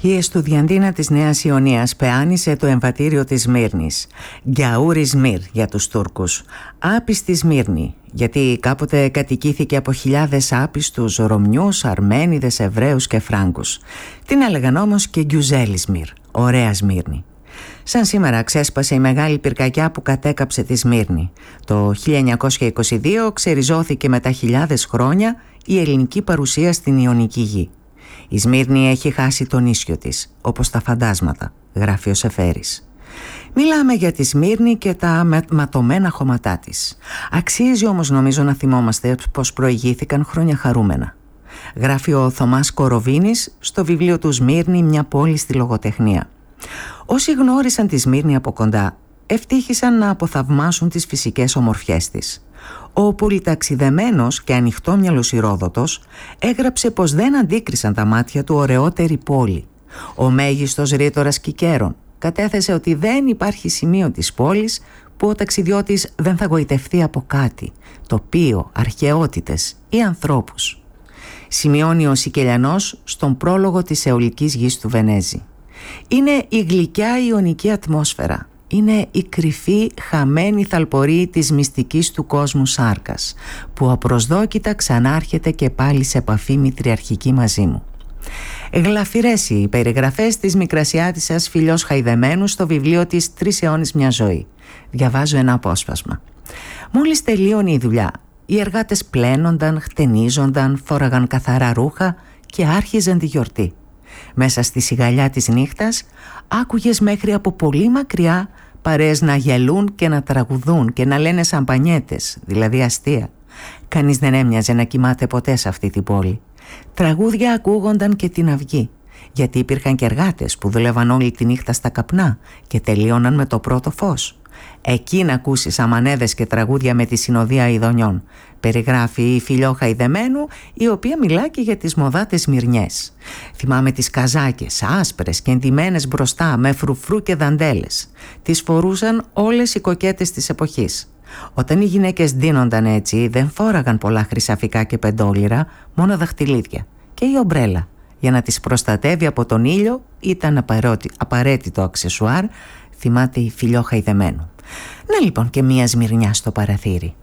Η Εστουδιαντίνα της Νέας Ιωνίας πεάνισε το εμβατήριο της Σμύρνης. Γκιαούρι Σμύρ για τους Τούρκους. Άπιστη Σμύρνη, γιατί κάποτε κατοικήθηκε από χιλιάδες άπιστους Ρωμιούς, Αρμένιδες, Εβραίους και Φράγκους. Την έλεγαν όμως και Γκιουζέλη Σμύρ, ωραία Σμύρνη. Σαν σήμερα ξέσπασε η μεγάλη πυρκαγιά που κατέκαψε τη Σμύρνη. Το 1922 ξεριζώθηκε μετά χιλιάδες χρόνια η ελληνική παρουσία στην Ιωνική γη. Η Σμύρνη έχει χάσει τον ίσιο της, όπως τα φαντάσματα, γράφει ο Σεφέρης. Μιλάμε για τη Σμύρνη και τα ματωμένα χώματά της. Αξίζει όμως νομίζω να θυμόμαστε πως προηγήθηκαν χρόνια χαρούμενα. Γράφει ο Θωμάς Κοροβίνης στο βιβλίο του «Σμύρνη, μια πόλη στη λογοτεχνία». Όσοι γνώρισαν τη Σμύρνη από κοντά ευτύχησαν να αποθαυμάσουν τις φυσικές ομορφιές της. Ο πολυταξιδεμένος και ανοιχτόμυαλος Ηρόδοτος έγραψε πως δεν αντίκρισαν τα μάτια του ωραιότερη πόλη. Ο μέγιστος ρήτορας Κικέρων κατέθεσε ότι δεν υπάρχει σημείο της πόλης που ο ταξιδιώτης δεν θα γοητευτεί από κάτι, τοπίο, αρχαιότητες ή ανθρώπους. Σημειώνει ο Σικελιανός στον πρόλογο της αιωλικής γης του Βενέζη. Είναι η γλυκιά ιωνική ατμόσφαιρα. Είναι η κρυφή χαμένη θαλπορή της μυστικής του κόσμου σάρκας, που απροσδόκητα ξανάρχεται και πάλι σε επαφή μητριαρχική μαζί μου. Γλαφυρές οι περιγραφές της Μικρασιάτισσας Φιλιός Χαϊδεμένου στο βιβλίο της «3 αιώνες μια ζωή». Διαβάζω ένα απόσπασμα. Μόλις τελείωνε η δουλειά, οι εργάτες πλένονταν, χτενίζονταν, φόραγαν καθαρά ρούχα και άρχιζαν τη γιορτή. Μέσα στη σιγαλιά της νύχτας άκουγες μέχρι από πολύ μακριά παρέες να γελούν και να τραγουδούν και να λένε σαμπανιέτες, δηλαδή αστεία. Κανείς δεν έμοιαζε να κοιμάται ποτέ σε αυτή την πόλη. Τραγούδια ακούγονταν και την αυγή, γιατί υπήρχαν και εργάτες που δουλεύαν όλη τη νύχτα στα καπνά και τελείωναν με το πρώτο φως. Εκεί να ακούσεις αμανέδες και τραγούδια με τη συνοδεία ειδονιών. Περιγράφει η Φιλιό Χαϊδεμένου, η οποία μιλά και για τις μοδάτες μυρνιές. Θυμάμαι τις καζάκες, άσπρες και εντυμένες μπροστά με φρουφρού και δαντέλες. Τις φορούσαν όλες οι κοκέτες της εποχής. Όταν οι γυναίκες ντύνονταν έτσι, δεν φόραγαν πολλά χρυσαφικά και πεντόλιρα, μόνο δαχτυλίδια. Και η ομπρέλα, για να τις προστατεύει από τον ήλιο, ήταν απαραίτητο αξεσουάρ, θυμάται η Φιλιό Χαϊδεμένου. Να λοιπόν και μία σμυρνιά στο παραθύρι.